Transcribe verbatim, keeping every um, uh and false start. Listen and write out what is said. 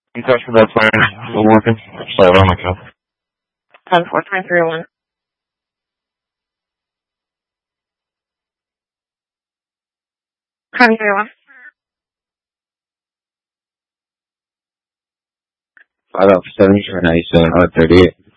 In touch with that plan. Still working. Sorry, on my go. ten four three three one. ten three one. Five out for seventy for ninety-seven, out thirty-eight.